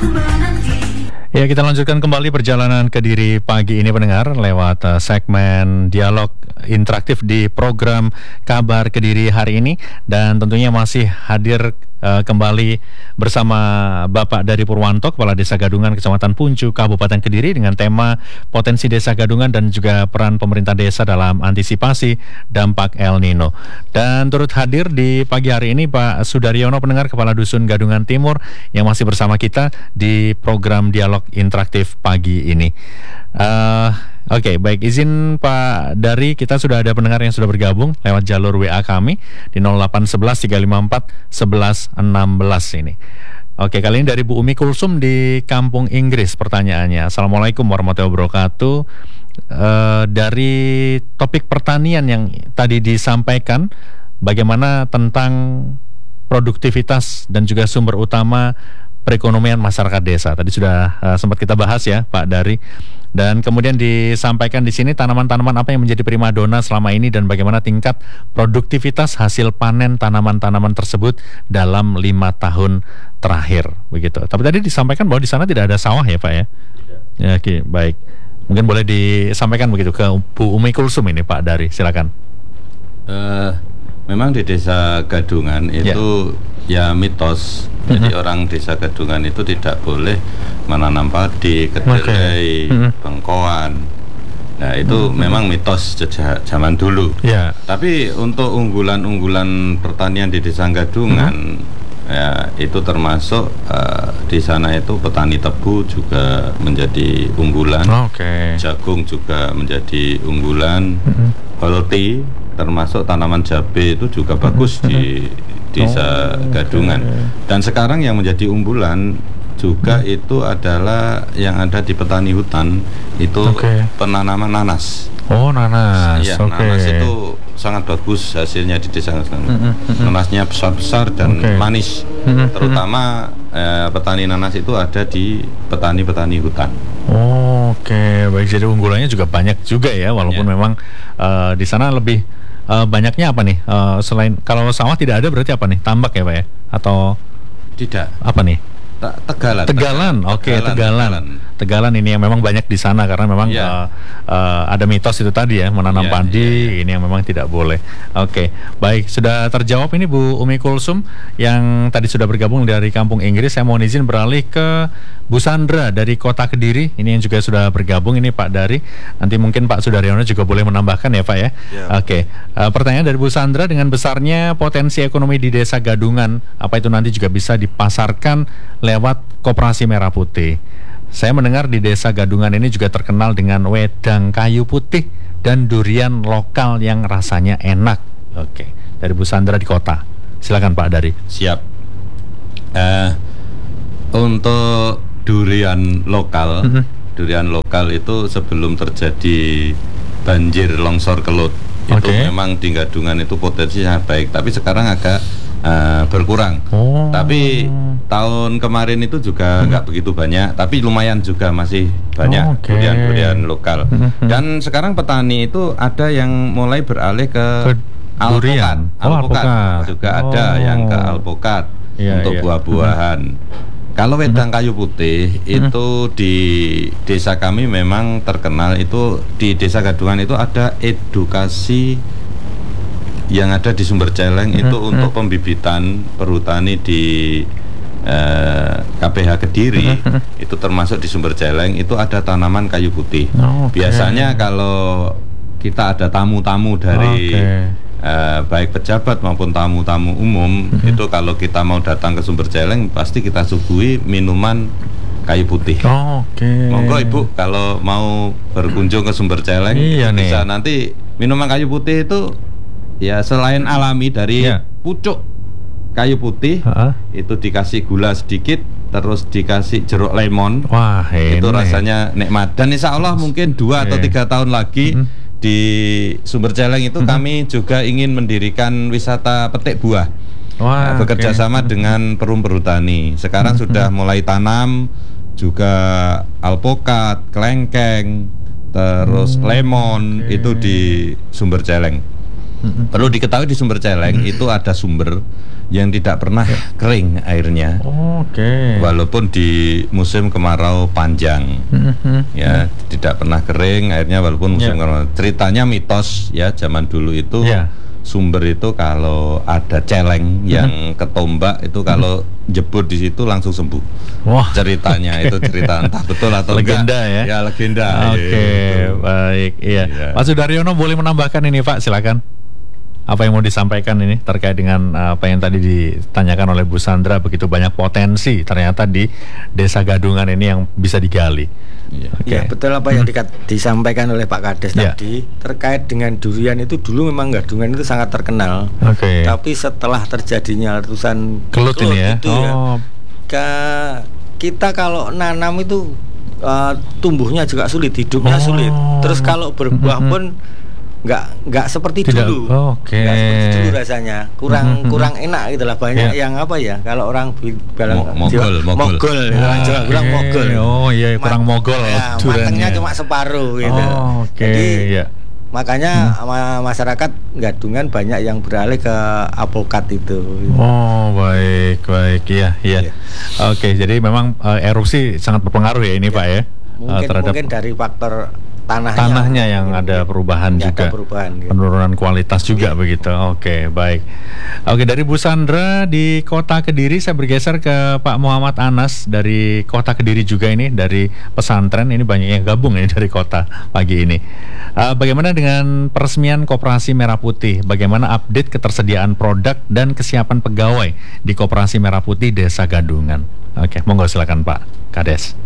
Ya, kita lanjutkan kembali perjalanan Kediri pagi ini pendengar lewat segmen dialog interaktif di program Kabar Kediri hari ini, dan tentunya masih hadir kembali bersama Bapak Dari Purwanto, Kepala Desa Gadungan, Kecamatan Puncu, Kabupaten Kediri, dengan tema potensi Desa Gadungan dan juga peran pemerintah desa dalam antisipasi dampak El Nino. Dan turut hadir di pagi hari ini Pak Sudaryono, pendengar, Kepala Dusun Gadungan Timur, yang masih bersama kita di program dialog interaktif pagi ini. Oke, baik, izin Pak Dari, kita sudah ada pendengar yang sudah bergabung lewat jalur WA kami di 0811 354 1116 ini. Oke, kali ini dari Bu Umi Kulsum di Kampung Inggris pertanyaannya. Assalamualaikum warahmatullahi wabarakatuh. Dari topik pertanian yang tadi disampaikan, bagaimana tentang produktivitas dan juga sumber utama perekonomian masyarakat desa. Tadi sudah sempat kita bahas ya Pak Dari. Dan kemudian disampaikan di sini tanaman-tanaman apa yang menjadi primadona selama ini dan bagaimana tingkat produktivitas hasil panen tanaman-tanaman tersebut dalam 5 tahun terakhir, begitu. Tapi tadi disampaikan bahwa di sana tidak ada sawah ya Pak ya? Ya, oke, baik. Mungkin boleh disampaikan begitu ke Bu Umi Kulsum ini Pak Dari, silakan. Memang di Desa Gadungan itu ya mitos. Jadi orang Desa Gadungan itu tidak boleh menanam padi, kedelai, bengkoan. Nah itu memang mitos sejak zaman dulu. Tapi untuk unggulan-unggulan pertanian di Desa Gadungan, ya itu termasuk di sana itu petani tebu juga menjadi unggulan. Jagung juga menjadi unggulan. Holti, termasuk tanaman jabe itu juga bagus di Desa Gadungan. Dan sekarang yang menjadi unggulan juga itu adalah yang ada di petani hutan itu penanaman nanas. Nanas. Ya, nanas itu sangat bagus hasilnya di Desa Gadungan. Nanasnya besar-besar dan manis. Terutama petani nanas itu ada di petani-petani hutan. Baik, jadi unggulannya juga banyak juga ya, walaupun memang di sana lebih banyaknya apa nih? Selain kalau sawah tidak ada, berarti apa nih? Tambak ya Pak ya? Atau tidak? Apa nih? Tegalan. Tegalan ini yang memang banyak di sana karena memang ada mitos itu tadi ya, menanam padi ini yang memang tidak boleh. Baik, sudah terjawab ini Bu Umi Kulsum yang tadi sudah bergabung dari Kampung Inggris. Saya mohon izin beralih ke Bu Sandra dari Kota Kediri, ini yang juga sudah bergabung ini Pak Dari. Nanti mungkin Pak Sudaryono juga boleh menambahkan ya Pak ya. Pertanyaan dari Bu Sandra, dengan besarnya potensi ekonomi di Desa Gadungan, apa itu nanti juga bisa dipasarkan lewat Koperasi Merah Putih? Saya mendengar di Desa Gadungan ini juga terkenal dengan wedang kayu putih dan durian lokal yang rasanya enak. Dari Bu Sandra di Kota. Silakan Pak Dari. Siap. Untuk durian lokal itu sebelum terjadi banjir longsor Kelut itu memang di Gadungan itu potensinya baik, tapi sekarang agak berkurang. Tapi tahun kemarin itu juga nggak begitu banyak, tapi lumayan juga masih banyak durian lokal. Dan sekarang petani itu ada yang mulai beralih ke alpukat juga ada yang ke alpukat untuk buah-buahan. Kalau wedang kayu putih itu di desa kami memang terkenal, itu di Desa Gadungan itu ada edukasi yang ada di Sumber Celeng itu untuk pembibitan perhutani di KPH Kediri. Itu termasuk di Sumber Celeng itu ada tanaman kayu putih. Biasanya kalau kita ada tamu-tamu dari baik pejabat maupun tamu-tamu umum, itu kalau kita mau datang ke Sumber Celeng pasti kita suguhi minuman kayu putih. Monggo Ibu kalau mau berkunjung ke Sumber Celeng bisa nanti minuman kayu putih itu ya selain alami dari pucuk kayu putih, itu dikasih gula sedikit, terus dikasih jeruk lemon. Itu rasanya nikmat. Dan insya Allah mungkin 2 atau 3 tahun lagi di Sumber Celeng itu kami juga ingin mendirikan wisata petik buah. Bekerja sama dengan perum perhutani. Sekarang sudah mulai tanam juga alpukat, kelengkeng, terus lemon itu di Sumber Celeng. Perlu diketahui di Sumber Celeng itu ada sumber yang tidak pernah kering airnya. Walaupun di musim kemarau panjang, ya tidak pernah kering airnya walaupun musim kemarau. Ceritanya mitos ya zaman dulu itu sumber itu kalau ada celeng yang ketombak itu kalau jebur di situ langsung sembuh. Ceritanya itu cerita entah betul atau legenda enggak. Ya legenda. Baik. Iya. Pak Sudaryono boleh menambahkan ini Pak, silakan. Apa yang mau disampaikan ini terkait dengan apa yang tadi ditanyakan oleh Bu Sandra, begitu banyak potensi ternyata di Desa Gadungan ini yang bisa digali. Ya betul apa yang disampaikan oleh Pak Kades tadi terkait dengan durian itu. Dulu memang Gadungan itu sangat terkenal, tapi setelah terjadinya letusan Kelut ini itu kita kalau nanam itu tumbuhnya juga sulit, hidupnya sulit. Terus kalau berbuah pun nggak seperti dulu, nggak seperti dulu rasanya, kurang enak gitulah. Banyak yang apa ya, kalau orang bilang mogol, kurang mogol. Kurang mogol. Matangnya cuma separuh gitu. Jadi makanya masyarakat Gadungan banyak yang beralih ke alpukat itu. Baik, iya. Jadi memang erupsi sangat berpengaruh ya ini Pak ya. Mungkin dari faktor tanahnya yang ada perubahan juga, penurunan kualitas juga begitu. Baik. Dari Bu Sandra di Kota Kediri, saya bergeser ke Pak Muhammad Anas dari Kota Kediri juga ini, dari pesantren. Ini banyak yang gabung ini dari kota pagi ini. Bagaimana dengan peresmian Koperasi Merah Putih? Bagaimana update ketersediaan produk dan kesiapan pegawai di Koperasi Merah Putih Desa Gadungan? Monggo silakan Pak Kades.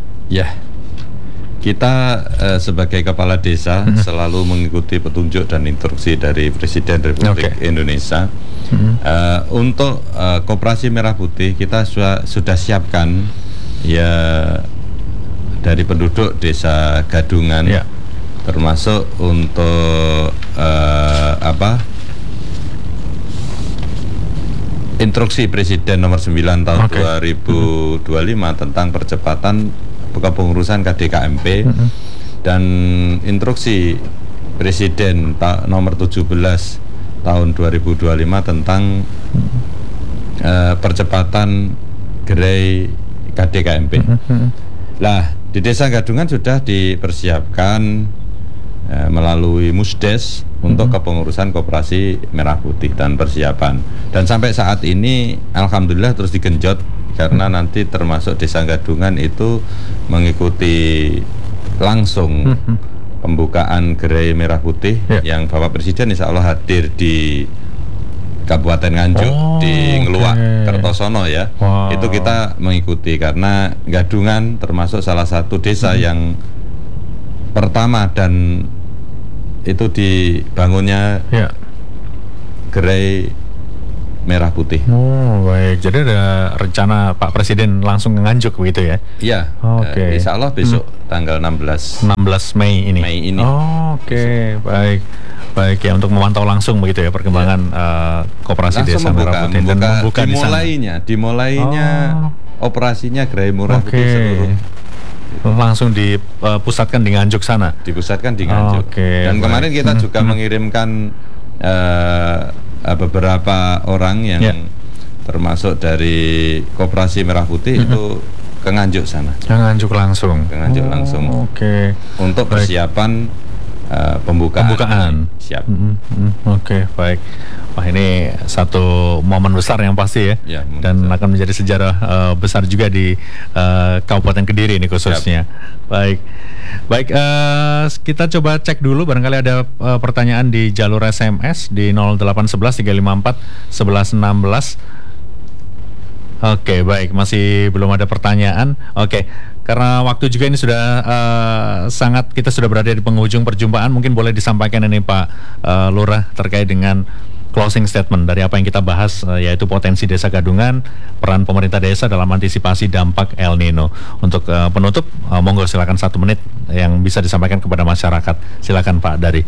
Kita sebagai kepala desa selalu mengikuti petunjuk dan instruksi dari Presiden Republik Indonesia. Untuk Koperasi Merah Putih kita sudah siapkan ya dari penduduk Desa Gadungan, termasuk untuk instruksi Presiden nomor 9 tahun 2025 tentang percepatan kepengurusan KDKMP dan instruksi Presiden nomor 17 tahun 2025 tentang percepatan gerai KDKMP. Lah, di Desa Gadungan sudah dipersiapkan melalui Musdes untuk kepengurusan Koperasi Merah Putih dan persiapan. Dan sampai saat ini alhamdulillah terus digenjot, karena nanti termasuk Desa Gadungan itu mengikuti langsung pembukaan gerai Merah Putih yang Bapak Presiden insya Allah hadir di Kabupaten Nganjuk, di Ngeluak, Kertosono ya. Itu kita mengikuti karena Gadungan termasuk salah satu desa yang pertama dan itu dibangunnya gerai Merah Putih. Baik. Jadi ada rencana Pak Presiden langsung ke Nganjuk begitu ya? Iya. Insya Allah besok tanggal 16 Mei ini. Baik ya, untuk memantau langsung begitu ya perkembangan Koperasi Desa Merah Putih dan membuka dimulainya operasinya gerai Merah Putih seluruh. Langsung dipusatkan di Nganjuk sana. Dipusatkan di Nganjuk. Dan kemarin kita juga mengirimkan beberapa orang yang termasuk dari Koperasi Merah Putih itu ke Nganjuk sana. Ke Nganjuk langsung. Untuk persiapan pembukaan. Siap. Baik. Wah, ini satu momen besar yang pasti ya, dan besar. Akan menjadi sejarah besar juga di Kabupaten Kediri ini khususnya. Baik, kita coba cek dulu barangkali ada pertanyaan di jalur SMS di 0811 354 1116. Baik, masih belum ada pertanyaan. Karena waktu juga ini sudah kita sudah berada di penghujung perjumpaan, mungkin boleh disampaikan ini Pak Lurah terkait dengan closing statement dari apa yang kita bahas, yaitu potensi Desa Gadungan, peran pemerintah desa dalam antisipasi dampak El Nino. Untuk penutup, monggo silakan 1 menit yang bisa disampaikan kepada masyarakat. Silakan Pak Dari.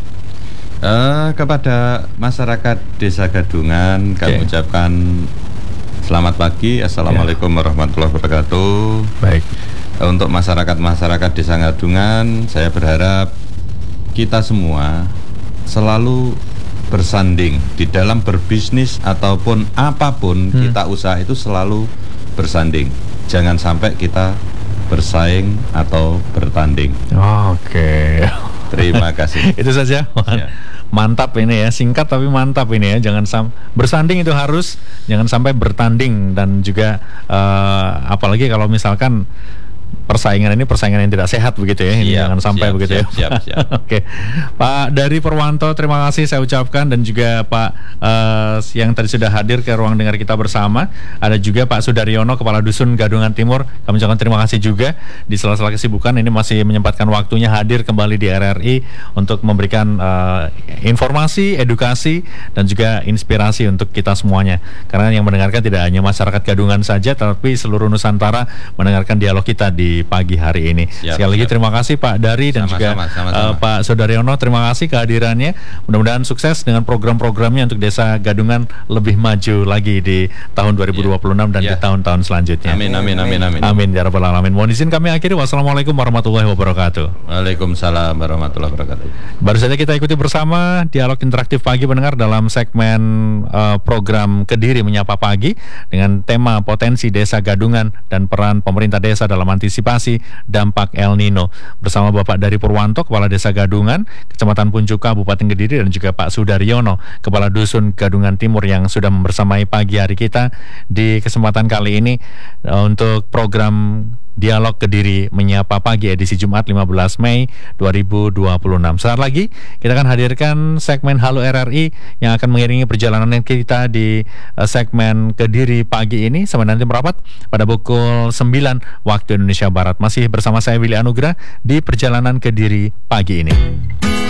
Kepada masyarakat Desa Gadungan kami ucapkan selamat pagi, assalamualaikum warahmatullahi wabarakatuh. Baik. Untuk masyarakat Desa Gadungan, saya berharap kita semua selalu bersanding di dalam berbisnis ataupun apapun kita usaha itu selalu bersanding. Jangan sampai kita bersaing atau bertanding. Oke. Terima kasih. Itu saja. Ya. Mantap ini ya, singkat tapi mantap ini ya. Jangan bersanding itu harus, jangan sampai bertanding. Dan juga apalagi kalau misalkan persaingan ini persaingan yang tidak sehat begitu ya. Ini jangan sampai begitu ya. Siap. Oke. Pak Dari Purwanto, terima kasih saya ucapkan, dan juga Pak yang tadi sudah hadir ke ruang dengar kita bersama. Ada juga Pak Sudaryono, Kepala Dusun Gadungan Timur. Kami ucapkan terima kasih juga di sela-sela kesibukan ini masih menyempatkan waktunya hadir kembali di RRI untuk memberikan informasi, edukasi, dan juga inspirasi untuk kita semuanya. Karena yang mendengarkan tidak hanya masyarakat Gadungan saja, tapi seluruh Nusantara mendengarkan dialog kita di pagi hari ini. Sekali lagi terima kasih Pak Dari dan juga Pak Sudaryono, terima kasih kehadirannya. Mudah-mudahan sukses dengan program-programnya untuk Desa Gadungan lebih maju lagi di tahun 2026 dan di tahun-tahun selanjutnya. Amin ya rabbal alamin. Mohon izin kami akhiri. Wassalamualaikum warahmatullahi wabarakatuh. Waalaikumsalam warahmatullahi wabarakatuh. Baru saja kita ikuti bersama dialog interaktif pagi pendengar dalam segmen program Kediri Menyapa Pagi dengan tema potensi Desa Gadungan dan peran pemerintah desa dalam antisipasi dampak El Nino, bersama Bapak Dari Purwanto, Kepala Desa Gadungan, Kecamatan Puncuka, Kabupaten Kediri, dan juga Pak Sudaryono, Kepala Dusun Gadungan Timur, yang sudah membersamai pagi hari kita di kesempatan kali ini untuk program Dialog Kediri Menyapa Pagi edisi Jumat 15 Mei 2026. Saat lagi kita akan hadirkan segmen Halo RRI yang akan mengiringi perjalanan kita di segmen Kediri pagi ini sampai nanti merapat pada pukul 9 waktu Indonesia Barat. Masih bersama saya Willy Anugrah di perjalanan Kediri pagi ini.